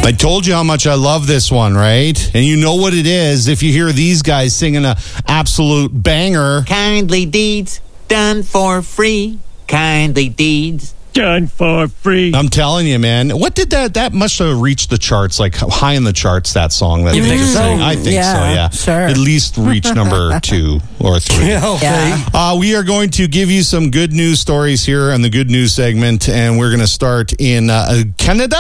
I told you how much I love this one, right? And you know what it is if you hear these guys singing an absolute banger. Kindly deeds done for free. Kindly deeds done for free. I'm telling you, man. What did that must have reached the charts, like high in the charts, that song. That You think so? I think so, yeah. Sure. At least reach number 2 or 3. Yeah, okay. Yeah. We are going to give you some good news stories here on the good news segment, and we're going to start in Canada.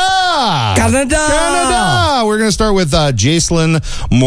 We're going to start with Jacelyn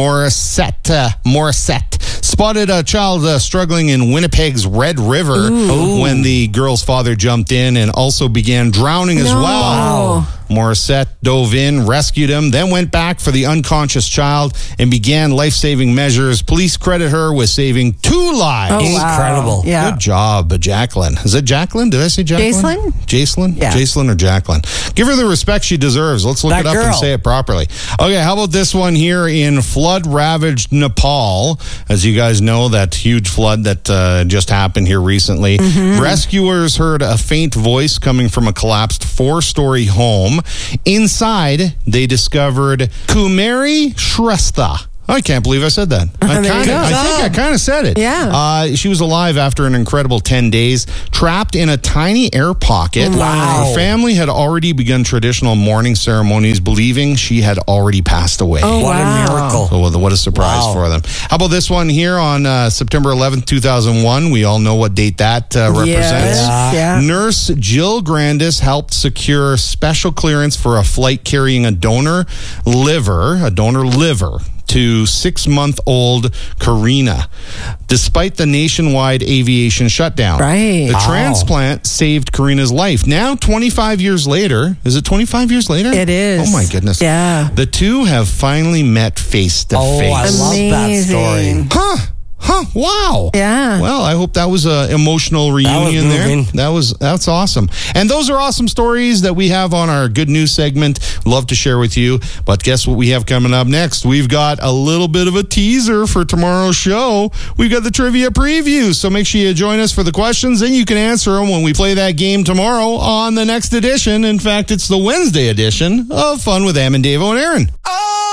Morissette. Spotted a child struggling in Winnipeg's Red River when the girl's father jumped in and also began drowning as well. Wow. Morissette dove in, rescued him, then went back for the unconscious child and began life-saving measures. Police credit her with saving 2 lives. Oh, wow. Incredible. Yeah. Good job, Jacqueline. Is it Jacqueline? Did I say Jacqueline? Jacelyn? Yeah. Jacelyn or Jacqueline? Give her the respect she deserves. Let's look That it up girl. and say it properly. Okay, how about this one here in flood-ravaged Nepal? As you guys know, that huge flood that just happened here recently. Rescuers heard a faint voice coming from a collapsed 4-story home. Inside, they discovered Kumari Shrestha. I can't believe I said that. I think I kind of said it. Yeah. She was alive after an incredible 10 days, trapped in a tiny air pocket. Wow. Her family had already begun traditional mourning ceremonies, believing she had already passed away. Oh, What wow. a miracle. So what a surprise for them. How about this one here on September 11th, 2001? We all know what date that represents. Yes. Yeah. Nurse Jill Grandis helped secure special clearance for a flight carrying a donor liver to 6-month-old Karina, despite the nationwide aviation shutdown. Right. The Wow. transplant saved Karina's life. Now, 25 years later, is it 25 years later? It is. Oh, my goodness. Yeah. The two have finally met face to Oh, face. I love that story. Amazing. Wow. Yeah. Well, I hope that was an emotional reunion there. moving. That's awesome. And those are awesome stories that we have on our good news segment. Love to share with you. But guess what we have coming up next? We've got a little bit of a teaser for tomorrow's show. We've got the trivia preview. So make sure you join us for the questions, and you can answer them when we play that game tomorrow on the next edition. In fact, it's the Wednesday edition of Fun with Am and Dave and Aaron. Oh!